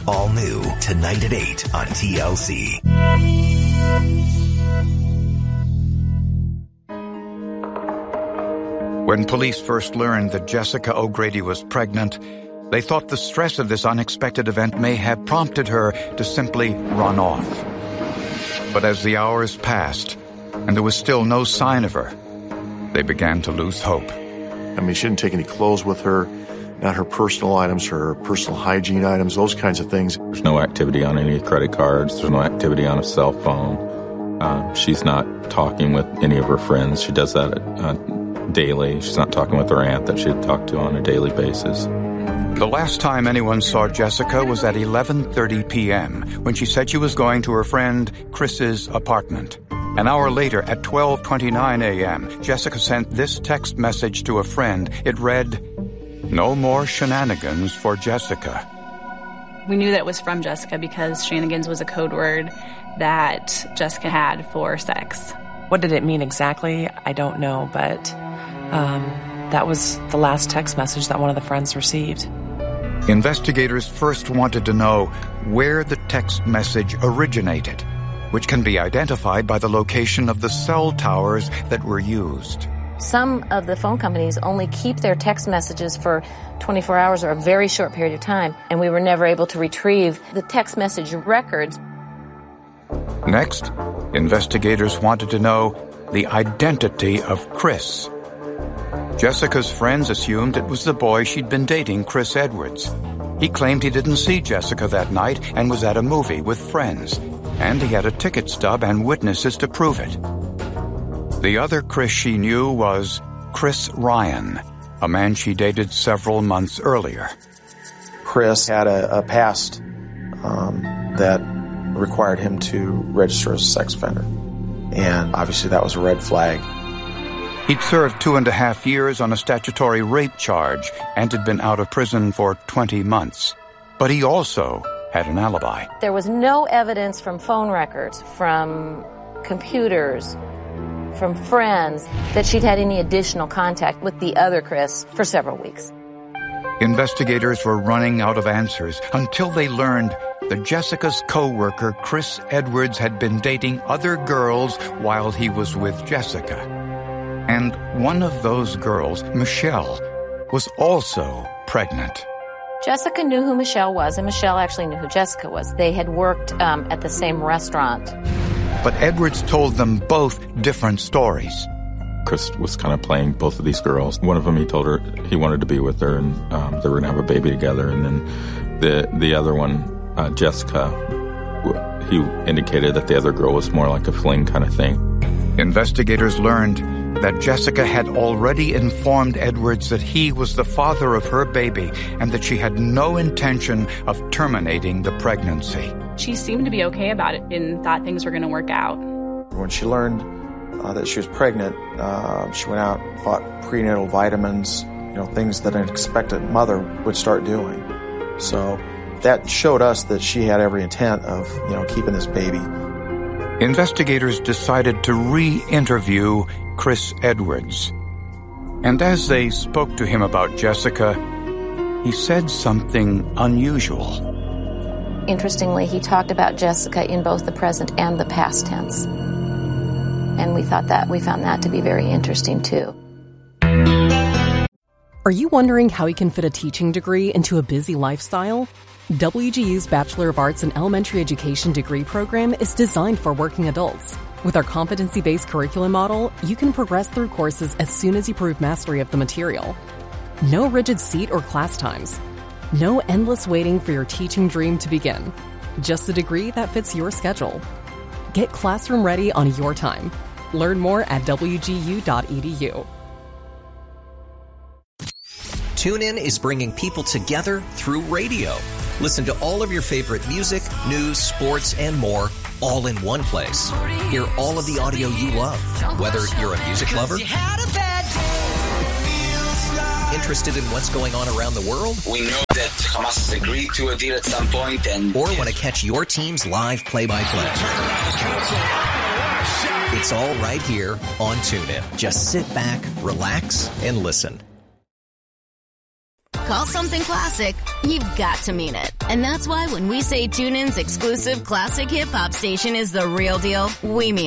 All new tonight at 8 on TLC. When police first learned that Jessica O'Grady was pregnant, they thought the stress of this unexpected event may have prompted her to simply run off. But as the hours passed, and there was still no sign of her, they began to lose hope. I mean, she didn't take any clothes with her, not her personal items, her personal hygiene items, those kinds of things. There's no activity on any credit cards. There's no activity on a cell phone. She's not talking with any of her friends. She does that daily. She's not talking with her aunt that she'd talk to on a daily basis. The last time anyone saw Jessica was at 11:30 p.m. when she said she was going to her friend Chris's apartment. An hour later, at 12:29 a.m., Jessica sent this text message to a friend. It read, "No more shenanigans for Jessica." We knew that it was from Jessica because shenanigans was a code word that Jessica had for sex. What did it mean exactly? I don't know, but that was the last text message that one of the friends received. Investigators first wanted to know where the text message originated, which can be identified by the location of the cell towers that were used. Some of the phone companies only keep their text messages for 24 hours or a very short period of time, and we were never able to retrieve the text message records. Next, investigators wanted to know the identity of Chris. Jessica's friends assumed it was the boy she'd been dating, Chris Edwards. He claimed he didn't see Jessica that night and was at a movie with friends, and he had a ticket stub and witnesses to prove it. The other Chris she knew was Chris Ryan, a man she dated several months earlier. Chris had a past that required him to register as a sex offender, and obviously that was a red flag. He'd served 2.5 years on a statutory rape charge and had been out of prison for 20 months. But he also had an alibi. There was no evidence from phone records, from computers, from friends, that she'd had any additional contact with the other Chris for several weeks. Investigators were running out of answers until they learned that Jessica's co-worker, Chris Edwards, had been dating other girls while he was with Jessica. And one of those girls, Michelle, was also pregnant. Jessica knew who Michelle was, and Michelle actually knew who Jessica was. They had worked at the same restaurant. But Edwards told them both different stories. Chris was kind of playing both of these girls. One of them, he told her he wanted to be with her, and they were going to have a baby together. And then the other one, Jessica, he indicated that the other girl was more like a fling kind of thing. Investigators learned that Jessica had already informed Edwards that he was the father of her baby and that she had no intention of terminating the pregnancy. She seemed to be okay about it and thought things were going to work out. When she learned that she was pregnant, she went out and bought prenatal vitamins, things that an expectant mother would start doing. So that showed us that she had every intent of, keeping this baby. Investigators decided to re-interview Chris Edwards. And as they spoke to him about Jessica, he said something unusual. Interestingly, he talked about Jessica in both the present and the past tense. And we found that to be very interesting too. Are you wondering how you can fit a teaching degree into a busy lifestyle? WGU's Bachelor of Arts in Elementary Education degree program is designed for working adults. With our competency-based curriculum model, you can progress through courses as soon as you prove mastery of the material. No rigid seat or class times. No endless waiting for your teaching dream to begin. Just a degree that fits your schedule. Get classroom ready on your time. Learn more at wgu.edu. TuneIn is bringing people together through radio. Listen to all of your favorite music, news, sports, and more, all in one place. Hear all of the audio you love, whether you're a music lover, interested in what's going on around the world, we know that Hamas has agreed to a deal at some point, or want to catch your team's live play-by-play. It's all right here on TuneIn. Just sit back, relax, and listen. call something classic, you've got to mean it. And that's why when we say TuneIn's exclusive classic hip-hop station is the real deal, we mean